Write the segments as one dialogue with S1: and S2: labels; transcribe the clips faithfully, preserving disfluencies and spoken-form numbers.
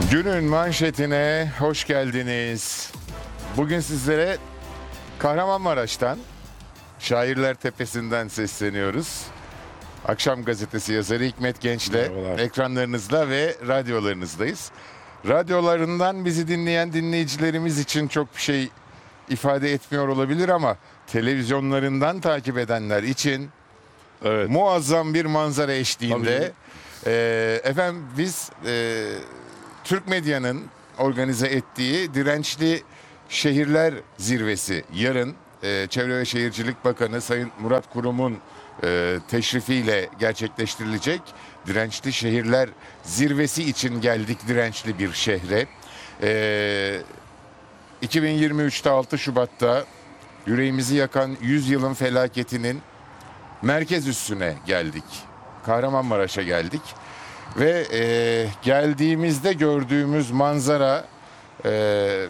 S1: Günün manşetine hoş geldiniz. Bugün sizlere Kahramanmaraş'tan, Şairler Tepesi'nden sesleniyoruz. Akşam Gazetesi yazarı Hikmet Genç'le
S2: Merhabalar.
S1: ekranlarınızda ve radyolarınızdayız. Radyolarından bizi dinleyen dinleyicilerimiz için çok bir şey ifade etmiyor olabilir ama televizyonlarından takip edenler için
S2: Evet.
S1: muazzam bir manzara eşliğinde e, efendim biz e, Türk medyanın organize ettiği Dirençli Şehirler Zirvesi yarın e, Çevre ve Şehircilik Bakanı Sayın Murat Kurum'un e, teşrifiyle gerçekleştirilecek Dirençli Şehirler Zirvesi için geldik dirençli bir şehre. E, iki bin yirmi üçte altı Şubat'ta yüreğimizi yakan yüz yılın felaketinin merkez üssüne geldik. Kahramanmaraş'a geldik. Ve e, geldiğimizde gördüğümüz manzara e,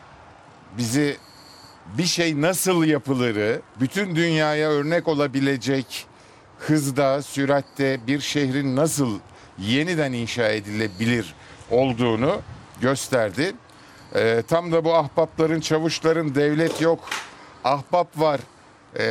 S1: bizi bir şey nasıl yapılırı, bütün dünyaya örnek olabilecek hızda, süratte bir şehrin nasıl yeniden inşa edilebilir olduğunu gösterdi. E, tam da bu ahbapların, çavuşların devlet yok, ahbap var e,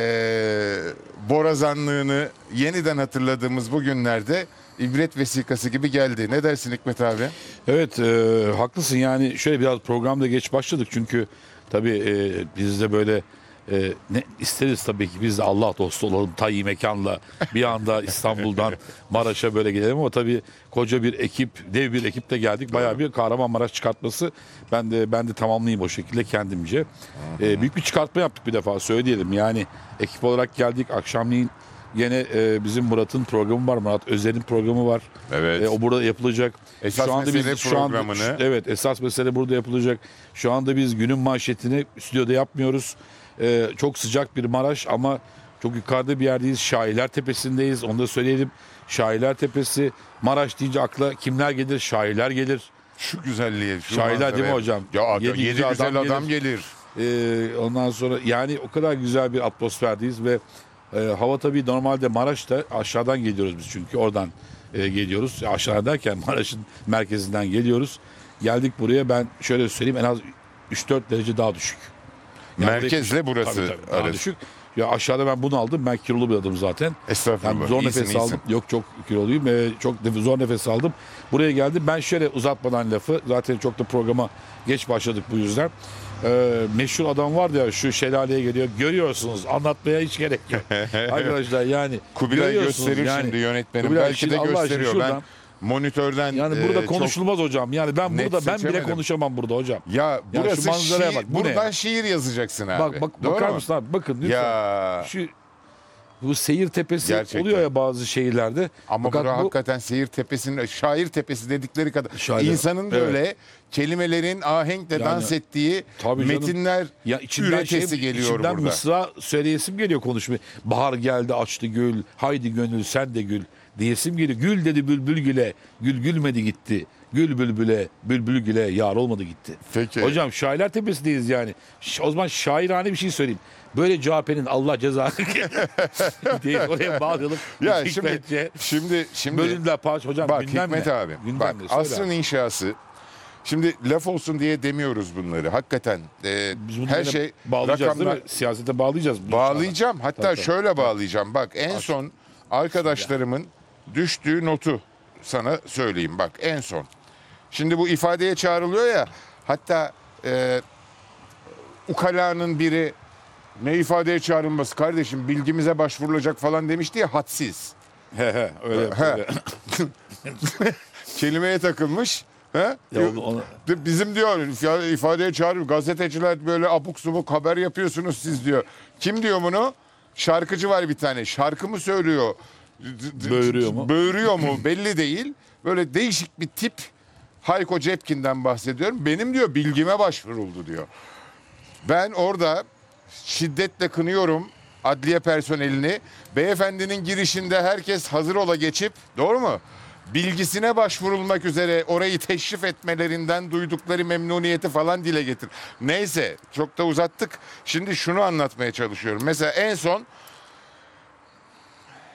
S1: borazanlığını yeniden hatırladığımız bu günlerde ibret vesikası gibi geldi. Ne dersin Hikmet abi?
S2: Evet, e, haklısın. Yani şöyle biraz programda geç başladık çünkü tabii e, biz de böyle e, ne isteriz tabii ki biz de Allah dostu olalım tayyi mekanla bir anda İstanbul'dan Maraş'a böyle gidelim ama tabii koca bir ekip, dev bir ekiple geldik. Bayağı bir Kahramanmaraş çıkartması. Ben de ben de tamamlayayım o şekilde kendimce. E, büyük bir çıkartma yaptık bir defa söyleyelim. Yani ekip olarak geldik. Akşamleyin yine e, bizim Murat'ın programı var. Murat Özer'in programı var.
S1: Evet.
S2: E, o burada yapılacak.
S1: Esas
S2: şu anda
S1: mesele
S2: biz şu anda
S1: programını.
S2: evet esas mesele burada yapılacak. Şu anda biz günün manşetini stüdyoda yapmıyoruz. E, çok sıcak bir Maraş ama çok yukarıda bir yerdeyiz. Şairler Tepesi'ndeyiz. Onu da söyleyelim. Şairler Tepesi. Maraş deyince akla kimler gelir? Şairler gelir.
S1: Şu güzelliğe, şu
S2: Şairler değil mi
S1: manzaraya.
S2: hocam?
S1: Ya
S2: Yedi
S1: yedi,
S2: güzel
S1: güzel
S2: adam
S1: adam, gelir.
S2: Ee, ondan sonra yani o kadar güzel bir atmosferdeyiz ve e, hava tabii normalde Maraş'ta aşağıdan geliyoruz biz çünkü oradan e, geliyoruz. Aşağı derken Maraş'ın merkezinden geliyoruz. Geldik buraya ben şöyle söyleyeyim en az üç dört derece daha düşük. Yani
S1: Merkezle
S2: buraya-
S1: burası
S2: tabii, tabii, daha
S1: arası.
S2: düşük. Ya aşağıda ben bunu aldım. Ben kilolu bir adamım zaten.
S1: Estağfurullah.
S2: Yani zor
S1: İyisin,
S2: nefes
S1: iyisin.
S2: aldım. Yok çok kiloluyum. Ee, çok nef- zor nefes aldım. Buraya geldim. Ben şöyle uzatmadan lafı. Zaten çok da programa geç başladık bu yüzden. Ee, meşhur adam var ya şu şelaleye geliyor. Görüyorsunuz. Anlatmaya hiç gerek yok. Arkadaşlar yani.
S1: Kubilay
S2: görüyorsunuz
S1: gösterir
S2: yani.
S1: şimdi yönetmenim.
S2: Kubilay,
S1: Belki
S2: şimdi
S1: de
S2: Allah aşkına
S1: gösteriyor. Ben
S2: şuradan-
S1: monitörden
S2: Yani
S1: e,
S2: burada
S1: çok-
S2: konuşulmaz hocam. Yani ben
S1: net
S2: burada ben bile
S1: seçemedim.
S2: konuşamam burada hocam.
S1: Ya
S2: Ya
S1: burası
S2: şu manzaraya
S1: şiir,
S2: bak, bu ne
S1: buradan
S2: ya?
S1: şiir yazacaksın abi.
S2: Bak bak
S1: Doğru
S2: bakar
S1: mu?
S2: mısın abi? Bakın lütfen.
S1: Ya
S2: Şu bu seyir tepesi
S1: Gerçekten.
S2: oluyor ya bazı şehirlerde.
S1: ama
S2: Fakat
S1: bura
S2: bu-
S1: hakikaten seyir tepesinin, şair tepesi dedikleri kadar
S2: Şair-
S1: insanın
S2: Evet.
S1: böyle kelimelerin ahenkle
S2: Yani,
S1: dans ettiği
S2: tabii canım.
S1: metinler
S2: Ya içinden
S1: üretesi
S2: şey,
S1: geliyor
S2: içimden
S1: burada.
S2: mısra söyleyesim geliyor konuşmayı. Bahar geldi açtı gül, haydi gönül sen de gül diyesim geliyor. Gül dedi bülbül güle, gül gülmedi gitti. Gül bülbüle, bülbül güle yar olmadı gitti.
S1: Peki.
S2: Hocam Şairler Tepesi'ndeyiz yani. Ş- O zaman şairane bir şey söyleyeyim. Böyle C H P'nin Allah cezanı diye oraya bağlayalım.
S1: Ya şimdi
S2: Hikmetçe.
S1: şimdi şimdi
S2: Bölümler parça hocam.
S1: bak
S2: gündem
S1: Hikmet
S2: ne?
S1: abi.
S2: Gündem
S1: Bak
S2: ne? Söyle
S1: asrın
S2: abi.
S1: inşası. Şimdi laf olsun diye demiyoruz bunları. Hakikaten e,
S2: Biz bunu
S1: her
S2: yine
S1: şey
S2: bağlayacağız
S1: rakamlar.
S2: değil mi? Siyasete bağlayacağız. bunu
S1: Bağlayacağım. Hatta
S2: Tabii, tabii.
S1: şöyle bağlayacağım. Bak en son arkadaşlarımın düştüğü notu sana söyleyeyim. Bak en son. Şimdi bu ifadeye çağrılıyor ya. Hatta e, ukalanın biri ne ifadeye çağrılması kardeşim bilgimize başvurulacak falan demişti ya hadsiz.
S2: He he öyle.
S1: He.
S2: öyle.
S1: Kelimeye takılmış. He?
S2: Ya onu- onu-
S1: Bizim diyor ifa- ifadeye çağırıyor. Gazeteciler böyle abuk subuk haber yapıyorsunuz siz diyor. Kim diyor bunu? Şarkıcı var bir tane. Şarkı mı söylüyor? D- d-
S2: Böğürüyor mu?
S1: Böğürüyor mu? Belli değil. Böyle değişik bir tip. Hayko Cepkin'den bahsediyorum. Benim diyor bilgime başvuruldu diyor. Ben orada şiddetle kınıyorum adliye personelini. Beyefendinin girişinde herkes hazır ola geçip, doğru mu? Bilgisine başvurulmak üzere orayı teşrif etmelerinden duydukları memnuniyeti falan dile getir. Neyse çok da uzattık. Şimdi şunu anlatmaya çalışıyorum. Mesela en son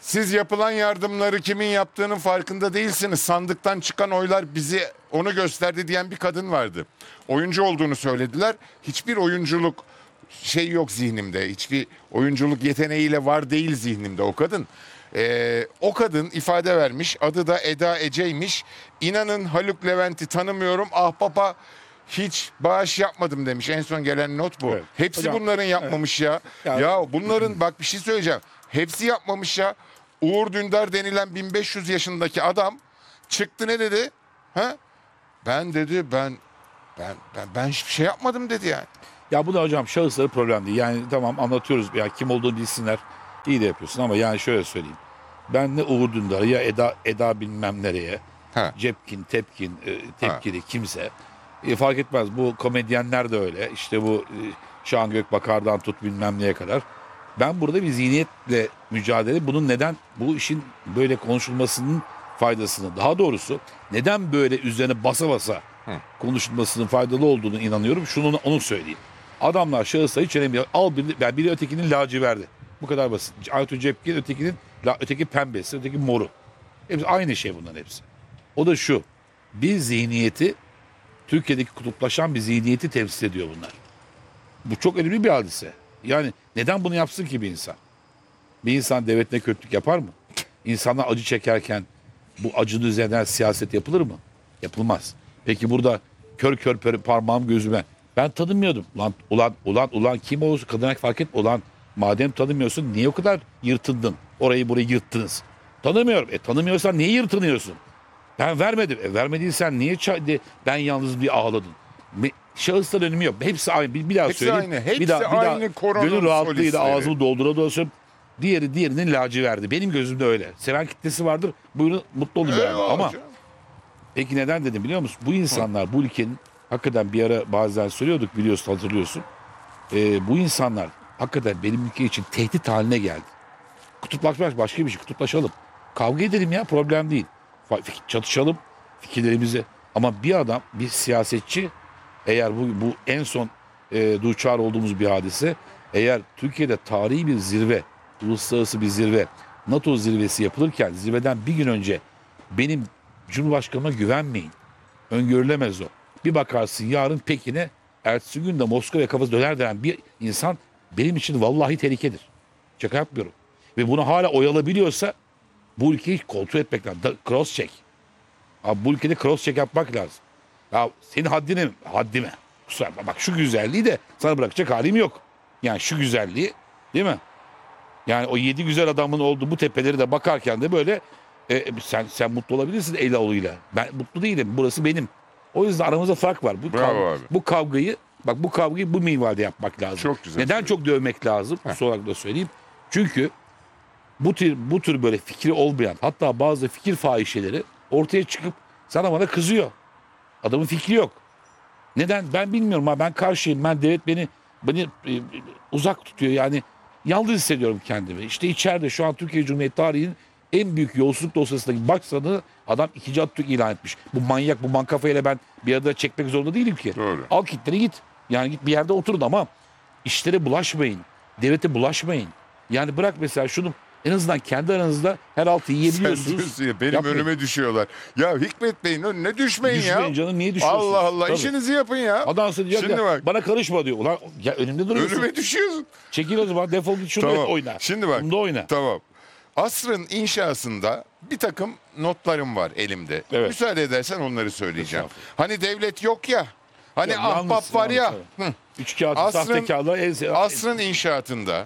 S1: Siz yapılan yardımları kimin yaptığının farkında değilsiniz. Sandıktan çıkan oylar bizi onu gösterdi diyen bir kadın vardı. Oyuncu olduğunu söylediler. Hiçbir oyunculuk şey yok zihnimde. Hiçbir oyunculuk yeteneğiyle var değil zihnimde o kadın. Ee, o kadın ifade vermiş. Adı da Eda Ece'ymiş. İnanın Haluk Levent'i tanımıyorum. Ahbap'a hiç bağış yapmadım demiş. En son gelen not bu.
S2: Evet.
S1: Hepsi
S2: Hocam,
S1: bunların yapmamış ya.
S2: Ya-
S1: Ya bunların bak bir şey söyleyeceğim. Hepsi yapmamış ya. Uğur Dündar denilen bin beş yüz yaşındaki adam çıktı ne dedi? Ha? Ben dedi ben ben ben ben hiçbir şey yapmadım dedi yani.
S2: Ya bu da hocam şahısları problem değil. Yani tamam anlatıyoruz ya kim olduğunu bilsinler. İyi de yapıyorsun ama yani şöyle söyleyeyim. Ben ne Uğur Dündar'ı ya Eda, Eda bilmem nereye.
S1: Ha.
S2: Cepkin, Tepkin, e, Tepkili kimse. E, fark etmez. Bu komedyenler de öyle. İşte bu e, Şahan Gökbakar'dan tut bilmem neye kadar. Ben burada bir zihniyetle mücadele. Bunun neden bu işin böyle konuşulmasının faydasını, daha doğrusu neden böyle üzerine basa basa konuşulmasının faydalı olduğunu inanıyorum. Şunu onu söyleyeyim. Adamlar şahıslar hiç önemli değil. Al biri, yani biri ötekinin laciverdi. Bu kadar basit. Aytu Cepkin ötekinin la, öteki pembesi, öteki moru. Hepsi aynı şey bunların hepsi. O da şu. Bir zihniyeti Türkiye'deki kutuplaşan bir zihniyeti temsil ediyor bunlar. Bu çok önemli bir hadise. Yani neden bunu yapsın ki bir insan? Bir insan devletine kötülük yapar mı? İnsanlar acı çekerken bu acının üzerinden siyaset yapılır mı? Yapılmaz. Peki burada kör kör pör- parmağım gözüme. Ben tanımıyordum. Ulan ulan ulan ulan kim olursa kadına fark et. Ulan madem tanımıyorsun niye o kadar yırtındın? Orayı burayı yırttınız. Tanımıyorum. E tanımıyorsan niye yırtınıyorsun? Ben vermedim. E vermediysen niye ça- de- ben yalnız bir ağladın? Me- Şahıslar önümü yok. Hepsi aynı. Bir, bir daha
S1: Hepsi
S2: söyleyeyim.
S1: aynı. Hepsi
S2: bir daha, bir daha
S1: aynı koronun
S2: gönül rahatlığıyla
S1: solistleri.
S2: ağzımı doldura doldura diğeri diğerinin laciverdi. Benim gözümde öyle. Seven kitlesi vardır. Buyurun mutlu olun beraber.
S1: Eyvallah
S2: Ama
S1: canım.
S2: peki neden dedim biliyor musun? Bu insanlar bu ülkenin hakikaten bir ara bazen söylüyorduk biliyorsun hatırlıyorsun. Ee, bu insanlar hakikaten benim ülke için tehdit haline geldi. Kutuplaşmak başka bir şey. Kutuplaşalım. Kavga edelim ya problem değil. Fa- fik- Çatışalım fikirlerimizi. Ama bir adam bir siyasetçi eğer bu, bu en son e, duçar olduğumuz bir hadise eğer Türkiye'de tarihi bir zirve uluslararası bir zirve NATO zirvesi yapılırken zirveden bir gün önce benim Cumhurbaşkanıma güvenmeyin. Öngörülemez o. Bir bakarsın yarın Pekin'e ertesi gün de Moskova'ya kafası döner denen bir insan benim için vallahi tehlikedir. Şaka yapmıyorum. Ve bunu hala oyalabiliyorsa bu ülkeyi kontrol etmek lazım. Da- Cross check. Abi bu ülkede cross check yapmak lazım. Ya senin haddine mi? Haddime. Kusura bakma. Bak şu güzelliği de sana bırakacak halim yok. Yani şu güzelliği değil mi? Yani o yedi güzel adamın olduğu bu tepeleri de bakarken de böyle e, sen sen mutlu olabilirsin Elaoğlu'yla. Ben mutlu değilim. Burası benim. O yüzden aramızda fark var. Bu,
S1: Bravo
S2: kav-
S1: abi.
S2: bu kavgayı bak bu kavgayı bu minvalde yapmak lazım.
S1: Çok güzel
S2: Neden
S1: söyledin.
S2: çok dövmek lazım? Son olarak da söyleyeyim. Çünkü bu tür bu tür böyle fikri olmayan hatta bazı fikir fahişeleri ortaya çıkıp sana bana kızıyor. Adamın fikri yok. Neden? Ben bilmiyorum ama ben karşıyım. Ben devlet beni beni e, e, uzak tutuyor. Yani yalnız hissediyorum kendimi. İşte içeride şu an Türkiye Cumhuriyeti tarihinin en büyük yolsuzluk dosyasındaki başsanı adam ikinci Atatürk ilan etmiş. Bu manyak, bu mankafayla ben bir arada çekmek zorunda değilim ki.
S1: Doğru.
S2: Al kitleri git. Yani git bir yerde oturun ama işlere bulaşmayın. Devlete bulaşmayın. Yani bırak mesela şunu en azından kendi aranızda her altı
S1: Sen
S2: yiyebiliyorsunuz.
S1: diyorsun ya, benim
S2: Yapmayın.
S1: önüme düşüyorlar. Ya Hikmet Bey'in önüne düşmeyin,
S2: Düşmeyin
S1: ya.
S2: canım, niye düşüyorsunuz?
S1: Allah Allah
S2: Tabii.
S1: işinizi yapın ya.
S2: Adam sana diyor
S1: Şimdi
S2: ya,
S1: bak.
S2: bana karışma diyor. Ulan ya önümde duruyorsun.
S1: Önüme düşüyorsun.
S2: Çekil o zaman defol git şunu
S1: Tamam.
S2: oyna.
S1: Şimdi bak.
S2: Bunda oyna.
S1: Tamam. Asrın inşasında bir takım notlarım var elimde.
S2: Evet.
S1: Müsaade edersen onları söyleyeceğim.
S2: Estağfurullah.
S1: Hani devlet yok ya. Hani
S2: Yok,
S1: ahbap
S2: yalnız-
S1: var ya.
S2: yalnız,
S1: Hı.
S2: Üç kağıt
S1: Asrın-
S2: sahtekarlığa en
S1: Asrın inşaatında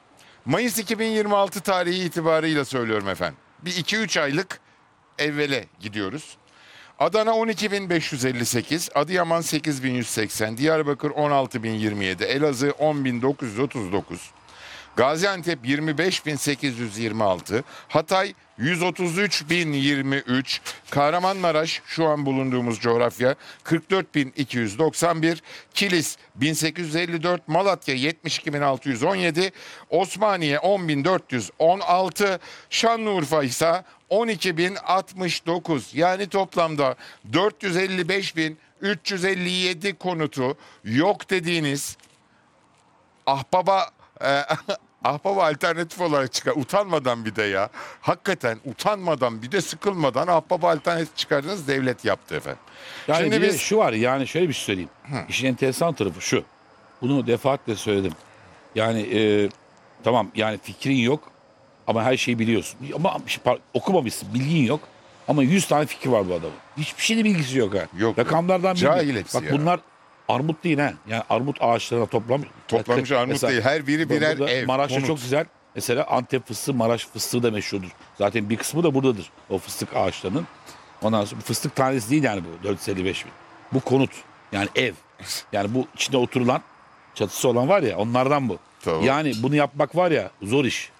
S1: Mayıs iki bin yirmi altı tarihi itibarıyla söylüyorum efendim. Bir iki üç aylık evvele gidiyoruz. Adana on iki bin beş yüz elli sekiz, Adıyaman sekiz bin yüz seksen, Diyarbakır on altı bin yirmi yedi, Elazığ on bin dokuz yüz otuz dokuz, Gaziantep yirmi beş bin sekiz yüz yirmi altı, Hatay yüz otuz üç bin yirmi üç, Kahramanmaraş şu an bulunduğumuz coğrafya kırk dört bin iki yüz doksan bir, Kilis bin sekiz yüz elli dört, Malatya yetmiş iki bin altı yüz on yedi, Osmaniye on bin dört yüz on altı, Şanlıurfa ise on iki bin altmış dokuz. Yani toplamda dört yüz elli beş bin üç yüz elli yedi konutu yok dediğiniz ahbaba e, Ahbaba alternatif olarak çıkar. Utanmadan bir de ya. Hakikaten utanmadan bir de sıkılmadan ahbaba alternatif çıkardınız, devlet yaptı efendim.
S2: Yani
S1: Şimdi
S2: bir de
S1: biz
S2: şu var, yani şöyle bir şey söyleyeyim. İşin enteresan tarafı şu. Bunu defaatle söyledim. Yani e, tamam, yani fikrin yok ama her şeyi biliyorsun. Ama bir şey- par- okumamışsın, bilgin yok. Ama yüz tane fikir var bu adamın. Hiçbir şeyde bilgisi yok ha.
S1: Yok.
S2: Rakamlardan
S1: Cahil
S2: bilmiyor.
S1: hepsi
S2: Bak
S1: ya.
S2: bunlar armut değil ha. Yani armut ağaçlarına toplamış.
S1: toplamış armut
S2: Mesela
S1: değil. Her biri birer
S2: burada
S1: ev.
S2: Maraş'ta
S1: konut.
S2: çok güzel. Mesela Antep fıstığı, Maraş fıstığı da meşhurdur. Zaten bir kısmı da buradadır. O fıstık ağaçlarının. Ondan sonra bu fıstık tanesi değil yani bu dört yüz elli beş bin. Bu konut. Yani ev. Yani bu içinde oturulan, çatısı olan var ya, onlardan bu.
S1: Tamam.
S2: Yani bunu yapmak var ya, zor iş.